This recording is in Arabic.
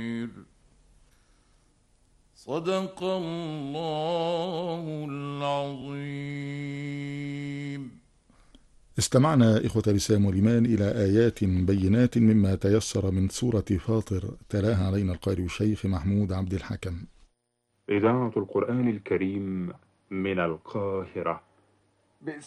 صدق الله العظيم. استمعنا إخوة الإسلام والإيمان إلى آيات بينات مما تيسر من سورة فاطر، تلاها علينا القارئ الشيخ محمود عبد الحكم. إذاعة القرآن الكريم من القاهرة.